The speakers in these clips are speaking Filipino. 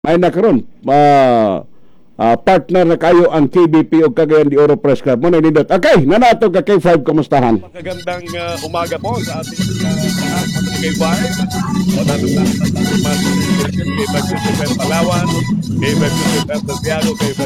may nakaroon partner na kayo ang KBP o Cagayan de Oro Press Club mo na nindot. Okay, nanato ka K5, kumustahan? Magandang umaga po sa ating K5. O natin na K5 Palawan, K5 Santiago, K5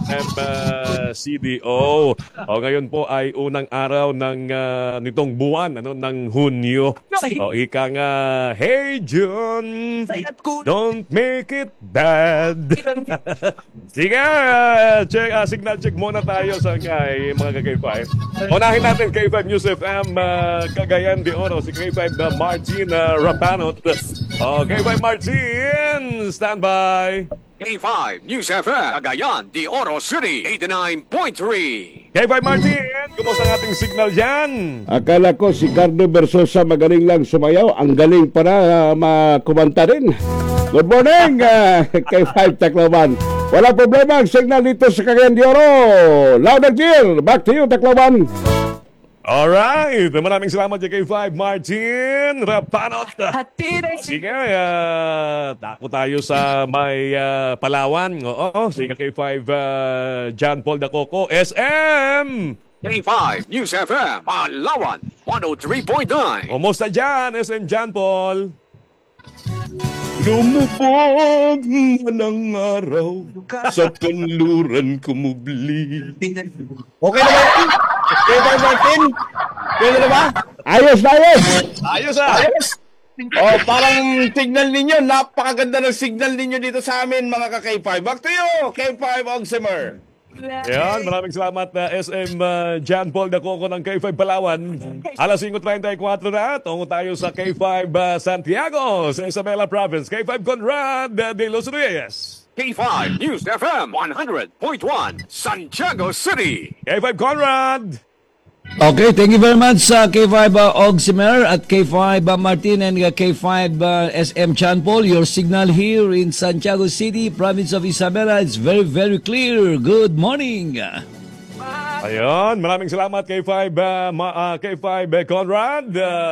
CDO. O ngayon po ay unang araw ng nitong buwan ng Hunyo. O ika nga, hey June, don't make it bad. Sige, signal check muna tayo sa mga K5. Unahin natin K5 News FM Cagayan de Oro, si K5 Martin Rapanot. K5 Martin, standby. K5 News FM Cagayan de Oro City 89.3. K5 Martin, kumusta ang ating signal dyan? Akala ko si Cardo Versosa magaling lang sumayaw. Ang galing para makumanta rin. Good morning, K5 Tacloban. Wala problema ang signal dito sa Cagayan de Oro. Loud and clear. Back to you, Tacloban. Alright, maraming salamat K5 Martin Rapanot. Sige, tako tayo sa may Palawan. Oo, sige K5 John Paul Dacoco, SM. K5 News FM Palawan 103.9. Kumusta dyan, SM John Paul? Lumubog man ang araw sa kanluran kumubli. Okay na ba? Okay ba, Martin? Okay na ba? Ayos na ayos! Ayos Ayos! Oh, parang signal ninyo. Napakaganda ng signal ninyo dito sa amin, mga ka-K5. Back to you, K5 Ogsimer. Yan, maraming salamat SM John Paul Dacoco ng K5 Palawan. Alas 5:34 na, tungo tayo sa K5 Santiago sa Isabela Province. K5 Conrad de Los Reyes. K5 News FM 100.1 Santiago City. K5 Conrad. Okay, thank you very much sa K5 Ogsimer at K5 Martin and K5 SM Chanpol. Your signal here in Santiago City, province of Isabela, it's very, very clear. Good morning. Ayun, maraming salamat K5 K5 Conrad.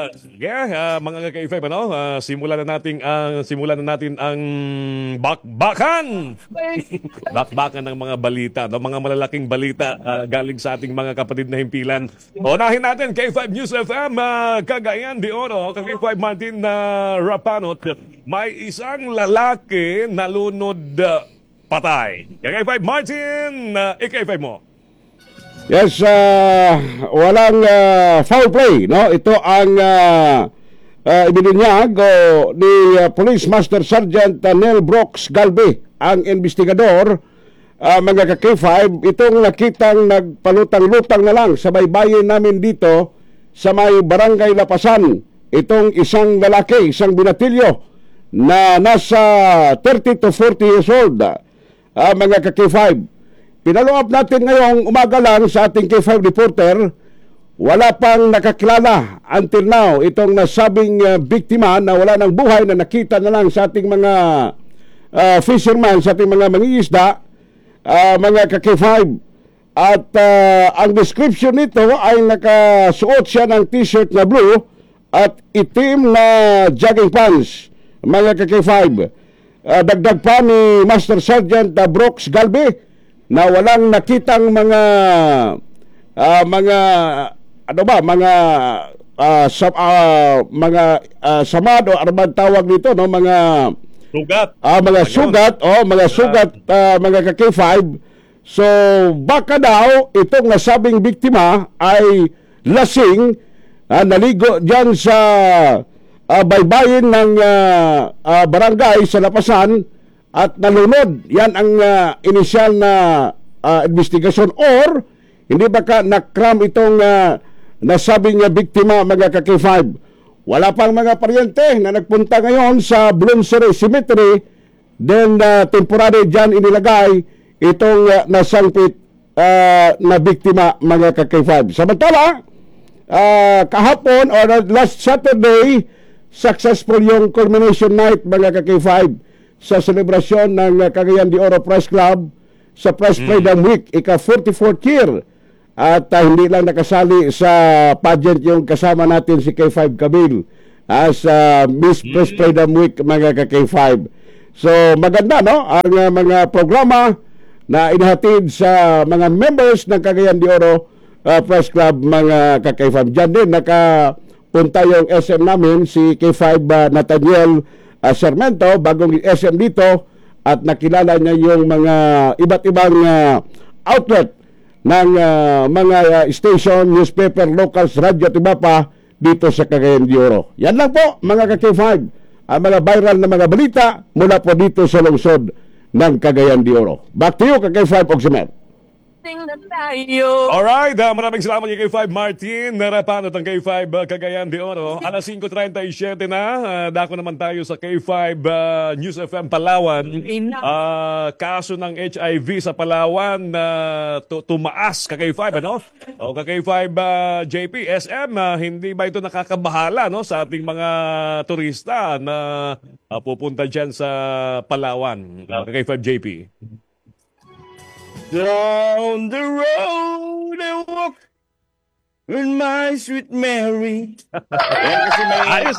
Mga K5 simulan na natin ang bakbakan. Bakbakan ng mga balita, mga malalaking balita galing sa ating mga kapatid na himpilan. Unahin natin K5 News FM Cagayan de Oro, K5 Martin Rapanot. May isang lalaki nalunod patay. K5 Martin, K5 mo. Yes, walang foul play, no? Ito ang ibinunyag ni Police Master Sergeant Nel Brooks Galvez, ang investigador. Mga ka-K5, itong nakitang nagpalutang-lutang na lang sa baybayin namin dito sa may barangay Lapasan. Itong isang lalaki, isang binatilyo na nasa 30 to 40 years old. Mga ka-K5, pinalo up natin ngayong umaga lang sa ating K5 reporter. Wala pang nakakilala until now itong nasabing biktima na wala ng buhay, na nakita na lang sa ating mga fisherman, sa ating mga mangingisda, mga ka-K5. At ang description nito ay nakasuot siya ng t-shirt na blue at itim na jogging pants, mga ka-K5. Dagdag pa ni Master Sergeant Brooks Galvez na walang nakitang mga samad o armad tawag dito, no, mga Sugat. mga sugat, mga ka-K5. So baka daw itong nasabing biktima ay lasing, naligo diyan sa baybayin ng barangay sa Lapasan at nalunod. Yan ang inisyal na investigasyon, or hindi baka nakram itong nasabing biktima, mga ka-K5. Wala pang mga paryente na nagpunta ngayon sa Bloomsbury Cemetery, then temporary dyan inilagay itong nasangpit na biktima, mga ka-K5. Samantala, kahapon or last Saturday, successful yung culmination night, mga ka-K5, sa selebrasyon ng Cagayan de Oro Press Club sa Press Freedom Week, ika-44th year. At hindi lang nakasali sa pageant yung kasama natin si K5 Kabil as Miss Press Freedom Week, mga ka-K5. So maganda no ang mga programa na inihatid sa mga members ng Cagayan de Oro Press Club mga ka-K5. Diyan din nakapunta yung SM namin si K5 Nathaniel Sarmento, bagong SM dito, at nakilala niya yung mga iba't ibang outlet ng mga station, newspaper, locals, radyo at iba pa dito sa Cagayan de Oro. Yan lang po mga ka-K5, ang mga viral na mga balita mula po dito sa lungsod ng Cagayan de Oro. Back to you, K5 Oximer. Alright, maraming salamat kay K5 Martin. Narapan at ang K5 Cagayan de Oro. Alas 5:37 na. Dako naman tayo sa K5 News FM Palawan. Kaso ng HIV sa Palawan tumaas ka K5, ano? O ka K5 JP, SM, hindi ba ito nakakabahala no, sa ating mga turista na pupunta dyan sa Palawan? Ka K5 JP. Down the road I walk with my sweet Mary. Yan kasi may... Ayos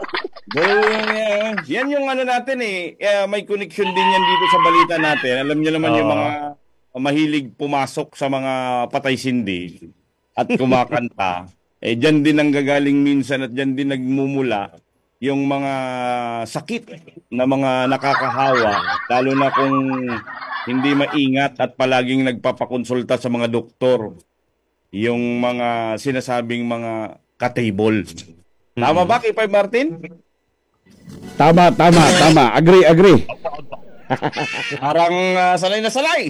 Yan yung ano natin may connection din yan dito sa balita natin. Alam niyo naman yung mga mahilig pumasok sa mga patay sindi at kumakanta. Diyan din ang gagaling minsan at diyan din nagmumula yung mga sakit na mga nakakahawa, lalo na kung hindi maingat at palaging nagpapakonsulta sa mga doktor, yung mga sinasabing mga ka-table. Tama ba, K5 Martin? Tama. Agree. Parang salay na salay.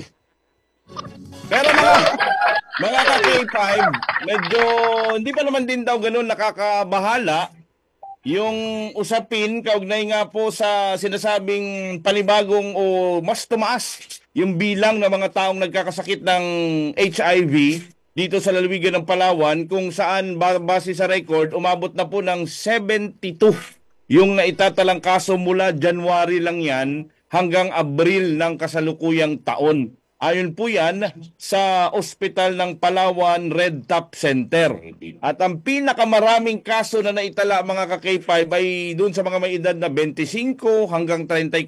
Pero mga ka-K5, medyo hindi pa naman din daw ganun nakakabahala yung usapin kaugnay nga po sa sinasabing panibagong o mas tumaas yung bilang ng mga taong nagkakasakit ng HIV dito sa lalawigan ng Palawan, kung saan base sa record umabot na po ng 72 yung naitatalang kaso mula January lang yan hanggang Abril ng kasalukuyang taon. Ayon po yan sa ospital ng Palawan Red Top Center. At ang pinakamaraming kaso na naitala mga ka-K5 ay doon sa mga may edad na 25 hanggang 34.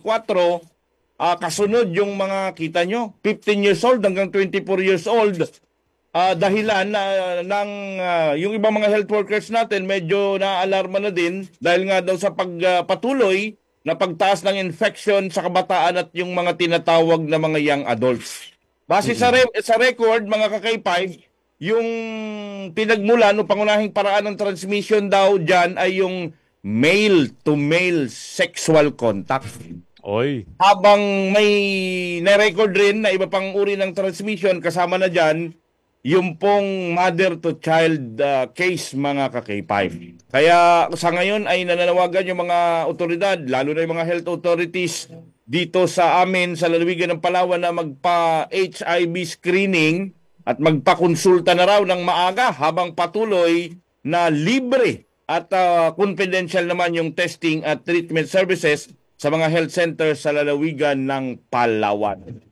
Kasunod yung mga, kita nyo, 15 years old hanggang 24 years old. Dahilan ng yung ibang mga health workers natin medyo naalarma na din dahil nga daw sa pagpatuloy na pagtaas ng infection sa kabataan at yung mga tinatawag na mga young adults. Base sa record, mga ka-K5, yung pinagmulan o pangunahing paraan ng transmission daw dyan ay yung male-to-male sexual contact. Oy. Habang may na-record rin na iba pang uri ng transmission, kasama na dyan yung pong mother-to-child case, mga ka-K5. Kaya sa ngayon ay nananawagan yung mga otoridad, lalo na yung mga health authorities dito sa amin sa lalawigan ng Palawan na magpa-HIV screening at magpakonsulta na raw ng maaga habang patuloy na libre at confidential naman yung testing at treatment services sa mga health centers sa lalawigan ng Palawan.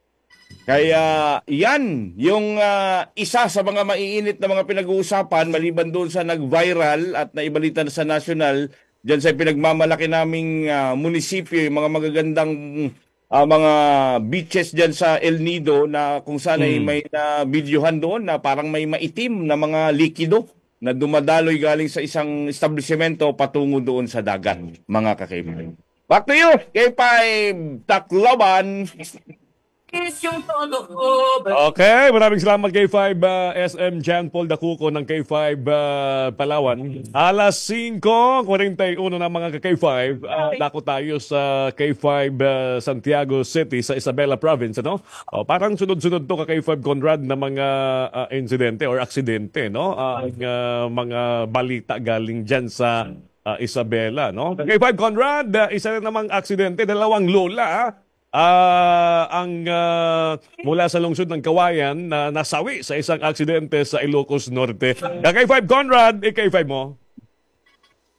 Kaya yan yung isa sa mga maiinit na mga pinag-uusapan maliban doon sa nag-viral at naibalita na sa national dyan sa pinagmamalaki naming munisipyo, yung mga magagandang mga beaches dyan sa El Nido na kung saan ay may videohan doon na parang may maitim na mga likido na dumadaloy galing sa isang establishmento patungo doon sa dagat, mga kakaibigan. Back to you, K5 Tacloban. Okay, maraming salamat K5 SM Jan Paul Dacuco ng K5 Palawan. Alas 5:41 ng mga K5, dako tayo sa K5 Santiago City sa Isabela Province, ano? Parang sunod-sunod to ka K5 Conrad na mga insidente or aksidente, no? Mga balita galing diyan sa Isabela, no? K5 Conrad, isa na namang aksidente, dalawang lola, ang mula sa lungsod ng Kawayan na nasawi sa isang aksidente sa Ilocos Norte. K5 Conrad, K5 mo.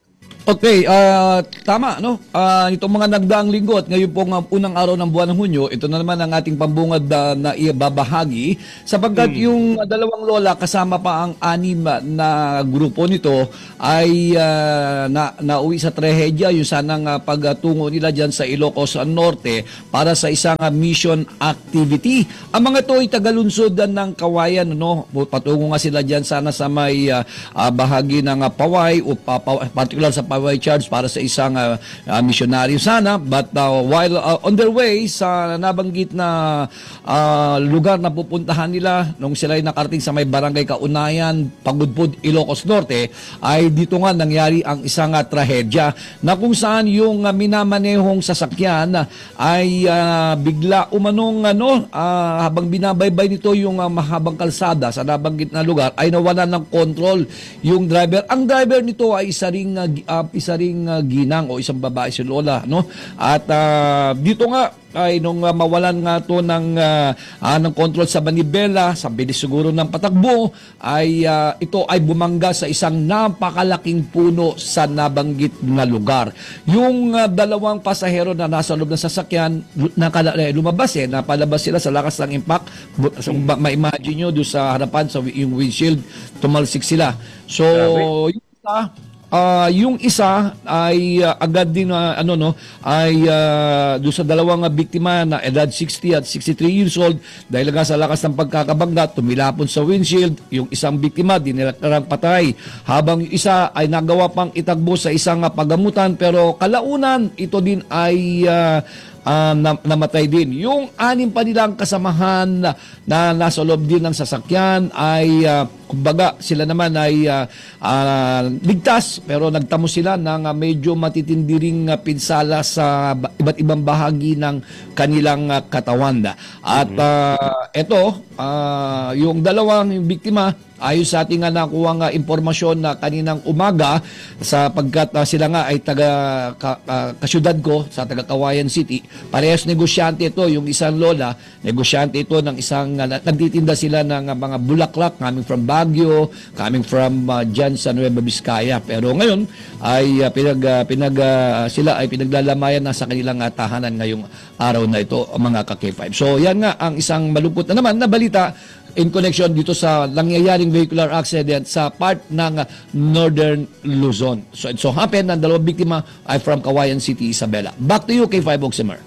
Okay, tama, no? Itong mga nagdaang linggo at ngayon pong unang araw ng buwan ng Hunyo, ito na naman ang ating pambungad na ibabahagi sapagkat yung dalawang lola kasama pa ang anim na grupo nito ay nauwi sa trahedya yung sanang pagtungo nila dyan sa Ilocos Norte para sa isang mission activity. Ang mga ito ay tagalunsod ng Kawayan, no? Patungo nga sila dyan sana sa may bahagi ng Paway o particular sa Paway Charge para sa isang misyonaryo sana, but while on their way sa nabanggit na lugar na pupuntahan nila nung sila ay nakarating sa may barangay Kaunayan, Pagudpud, Ilocos Norte, ay dito nga nangyari ang isang trahedya na kung saan yung minamanehong sasakyan ay bigla umanong habang binabaybay nito yung mahabang kalsada sa nabanggit na lugar ay nawalan ng control yung driver. Ang driver nito ay isa ring ginang o isang babae, si Lola, no? At dito nga ay nung mawalan nga to ng control sa manibela, sa bilis siguro ng patakbo, ay ito ay bumangga sa isang napakalaking puno sa nabanggit na lugar. Yung dalawang pasahero na nasa loob ng sasakyan lumabas napalabas sila sa lakas ng impact. So, ma-imagine nyo doon sa harapan sa yung windshield, tumalsik sila. So, yung isa ay agad din doon sa dalawang biktima na edad 60 at 63 years old dahil nga sa lakas ng pagkakabangga tumilapon sa windshield. Yung isang biktima dinilaktarang patay habang yung isa ay nagawa pang itagbo sa isang pagamutan pero kalaunan ito din ay namatay din. Yung anim pa nilang kasamahan na nasa loob din ng sasakyan ay kumbaga sila naman ay ligtas pero nagtamo sila ng medyo matitindi ring pinsala sa iba't ibang bahagi ng kanilang katawan. At yung dalawang biktima ayon sa ating nakuha impormasyon na kaninang umaga sapagkat sila nga ay kasyudad ko sa taga Kawayan City. Parehas negosyante ito, yung isang lola, negosyante ito ng isang nagtitinda sila ng mga bulaklak coming from Baguio, coming from dyan sa Nueva Vizcaya. Pero ngayon ay sila ay pinaglalamayan na sa kanilang tahanan ngayong araw na ito, mga ka-K5. So yan nga ang isang malungkot na naman na balita in connection dito sa nangyayaring vehicular accident sa part ng Northern Luzon. So it so happened na dalawang biktima ay from Kawayan City, Isabela. Back to you, K5 Oximer.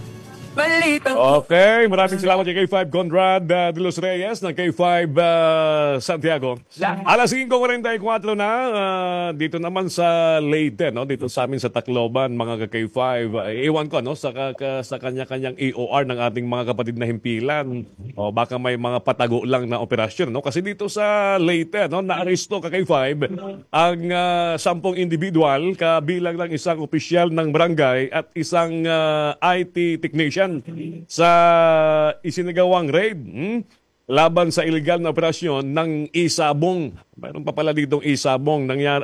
Okay, maraming salamat kay K5 Conrad de los Reyes ng K5 Santiago. Alas 5:44 na dito naman sa Leyte, no? Dito sa amin sa Tacloban, mga K5. Iwan ko sa kanya-kanyang EOR ng ating mga kapatid na himpilan. O baka may mga patago lang na operasyon, no? Kasi dito sa Leyte, no, naaresto K5 ang 10 individual kabilang ng isang opisyal ng barangay at isang IT technician sa isinagawang raid laban sa illegal na operasyon ng isabong. Mayroon pa pala ditong isabong.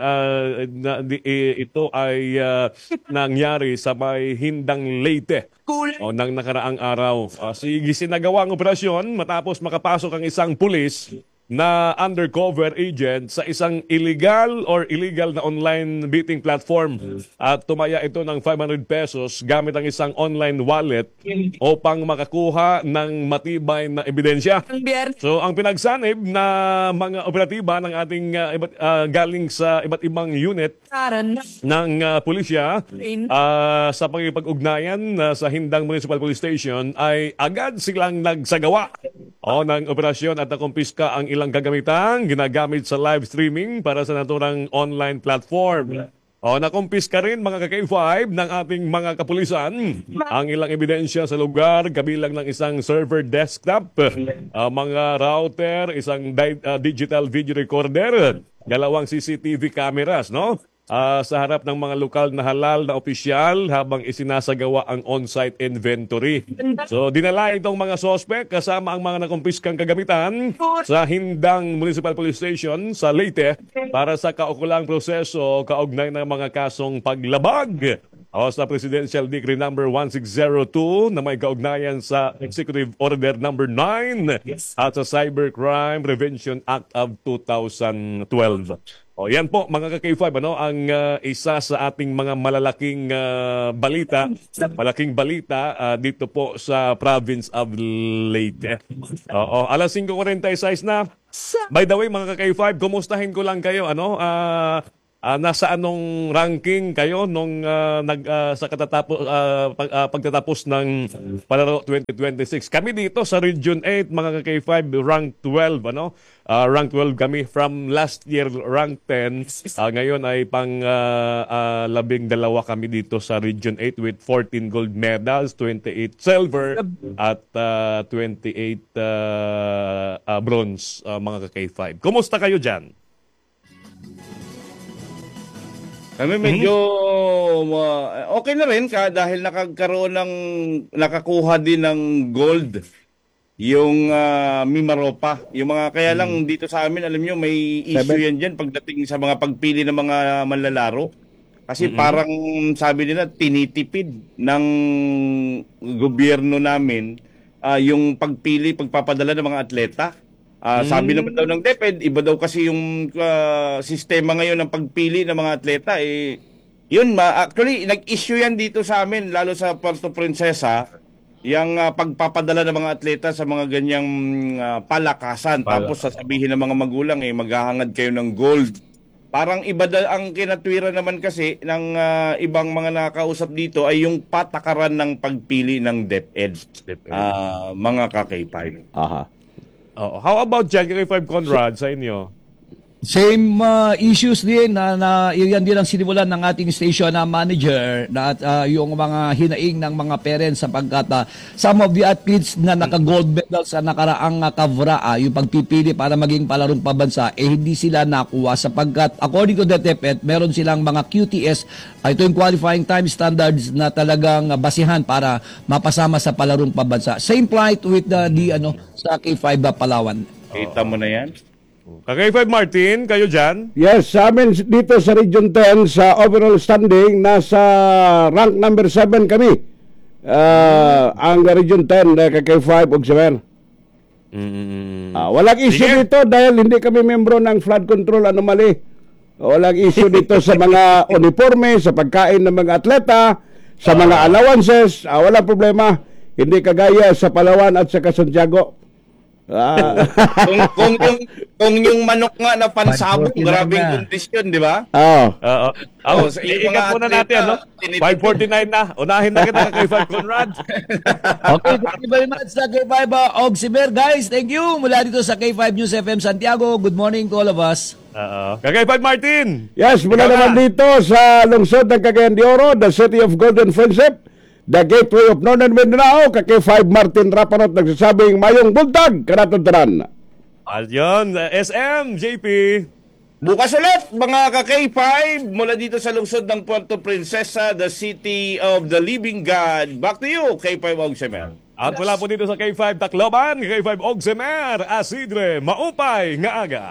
Ito ay nangyari sa may Hindang Leyte nang nakaraang araw. Isinagawang operasyon matapos makapasok ang isang pulis na undercover agent sa isang illegal na online betting platform at tumaya ito ng 500 pesos gamit ang isang online wallet upang makakuha ng matibay na ebidensya. So ang pinagsanib na mga operatiba ng ating galing sa iba't ibang unit ng pulisya sa pagkipag-ugnayan sa Hindang Municipal Police Station ay agad silang nagsagawa ng operasyon at nakumpiska ang ilang kagamitan ginagamit sa live streaming para sa naturang online platform. Nakumpiska rin mga ka-K5 ng ating mga kapulisan ang ilang ebidensya sa lugar kabilang ng isang server desktop, mga router, isang digital video recorder, 2 CCTV cameras, no? Sa harap ng mga lokal na halal na opisyal habang isinasagawa ang on-site inventory. So, dinala itong mga sospek kasama ang mga nakumpiskang kagamitan sa Hindang Municipal Police Station sa Leyte para sa kaukulang proseso kaugnay ng mga kasong paglabag sa Presidential Decree number 1602 na may kaugnayan sa Executive Order number 9 at sa Cybercrime Prevention Act of 2012. O yan po mga ka-K5, ano, ang isa sa ating mga malalaking malaking balita dito po sa province of Leyte. Oo, alas 5:46 na. By the way mga ka-K5, kumustahin ko lang kayo, ano? Nasa anong ranking kayo nung sa pagtatapos ng palaro 2026? Kami dito sa Region 8 mga ka-K5, rank 12, ano? Rank 12 kami from last year rank 10. Ngayon ay pang 12 kami dito sa Region 8 with 14 gold medals, 28 silver at 28 bronze mga ka-K5. Kumusta kayo diyan? Kami medyo okay na rin dahil nakakuha din ng gold yung Mimaropa. Yung mga kaya lang dito sa amin, alam nyo, may issue yan dyan pagdating sa mga pagpili ng mga manlalaro. Kasi parang sabi nila tinitipid ng gobyerno namin yung pagpapadala ng mga atleta. Sabi naman daw ng DepEd, iba daw kasi yung sistema ngayon ng pagpili ng mga atleta. Yun, actually, nag-issue yan dito sa amin, lalo sa Puerto Princesa, yung pagpapadala ng mga atleta sa mga ganyang palakasan. Tapos sasabihin ng mga magulang, maghahangad kayo ng gold. Parang iba ang kinatwira naman kasi ng ibang mga nakausap dito ay yung patakaran ng pagpili ng DepEd. Mga ka-K5. Aha. Oh, how about dyan, K5 Conrad, sa inyo? Same issues din na yan din ang sinimulan ng ating station na manager na yung mga hinaing ng mga parents sapagkat some of the athletes na naka-gold medal sa nakaraang kavra, yung pagpipili para maging palarong pabansa, hindi sila nakuha sapagkat according to the DepEd, meron silang mga QTS, ito yung qualifying time standards na talagang basihan para mapasama sa palarong pabansa. Same plight with the sa K5 Palawan. Kita mo na yan? K5 Martin, kayo dyan? Yes, sa amin dito sa Region 10, sa overall standing, nasa rank number 7 kami. Ang Region 10, K5 og 7. Walang issue dito dahil hindi kami membro ng flood control anomaly. Walang issue dito sa mga uniforme, sa pagkain ng mga atleta, sa mga allowances. Walang problema. Hindi kagaya sa Palawan at sa Santiago. kung yung manok nga na pansabog, grabing kondisyon, di ba? Oo. Iikat muna natin, no? 5:49 na. Unahin na kita kay 5 Conrad. Okay, thank you very much sa K5 Ogsimer. Guys, thank you. Mula dito sa K5 News FM Santiago. Good morning to all of us. K5 Martin. Yes, mula naman dito sa lungsod ng Cagayan de Oro, the city of Golden Friendship, the gateway of Northern Mindanao, K5 Martin Rapanot nagsasabing mayong buntag kanatong tanan. Ayun, SM, JP. Bukas ulit, mga ka-K5, mula dito sa lungsod ng Puerto Princesa, the city of the living God. Back to you, K5 Ogsemer. At mula po dito sa K5 Tacloban, K5 Ogsemer, Asidre, maupay nga aga.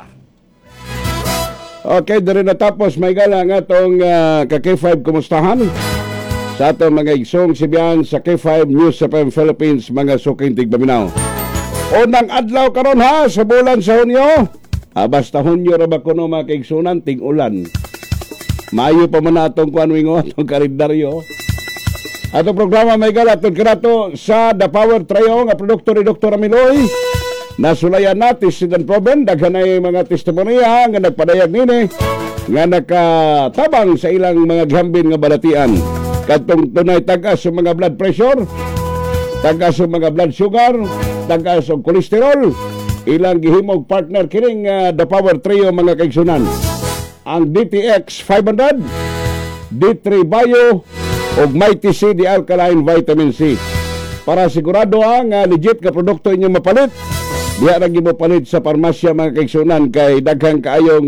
Okay, dari natapos may galang atong ka-K5 kumustahan sa atong mga igsong sibiyan sa K5 News FM Philippines, mga suking tigbaminaw. Unang adlaw karon ha sa bulan sa Hunyo. Basta Hunyo ra ba kuno mga kaigsunan, ting-ulan. Mayo pa man atong kuanwingo atong kalendaryo. Atong programa may galat karato sa The Power Trio nga produkto ni Dr. Amiloy. Nasulayan natin si Dan Proben, daghan ay mga testimonya nga nagpadayag nini nga nakatabang sa ilang mga gihambin nga balatian. Katong tunay tagas sa mga blood pressure, tagas sa mga blood sugar, tagas sa kolesterol, ilang gihimog partner kining The Power Trio mga kaigsunan. Ang DTX 500, D3 Bio, ug Mighty C The Alkaline Vitamin C. Para sigurado ang legit ka produkto inyong mapalit, diha ra gyud mapalit sa parmasya mga kaigsunan kay daghang kaayong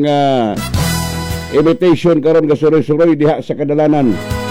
imitation karon nga suroy-suroy diha sa kadalanan.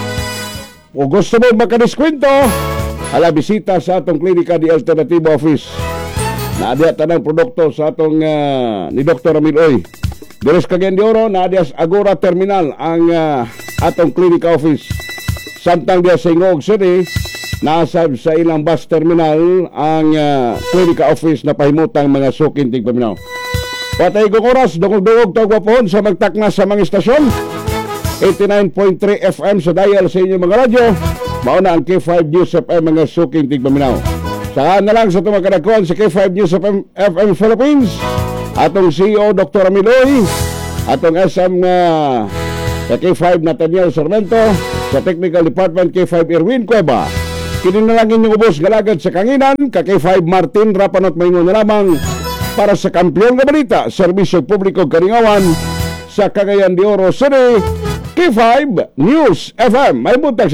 O gusto mo makadiskwento, ala bisita sa atong klinika di Alternative Office. Naadiya tanang produkto sa atong ni Dr. Amiloy. Deres Cagayan de Oro, naadiya sa Agora Terminal ang atong klinika office. Samtang diya sa Ingog City, nasab sa ilang bus terminal ang klinika office na pahimutang mga suking tigpaminaw. Patay kong oras, dungog-dungog tawagwapon sa magtakna sa mga istasyon. 89.3 FM sa dial sa inyong mga radyo. Mauna ang K5 News FM mga suking tigpaminaw. Saan na lang sa tumakadakon sa K5 News FM Philippines. Atong CEO Dr. Amiloy. Atong SM sa K5 Nathaniel Sarmento. Sa Technical Department K5 Erwin Cueva. Kini na lang inyong ubos galagad sa kanginan. Ka K5 Martin Rapanot Maingon na lamang para sa Kampiyon nga Balita, Serbisyo Publiko Karingawan sa Cagayan de Oro City, K5 News FM. May buntag sa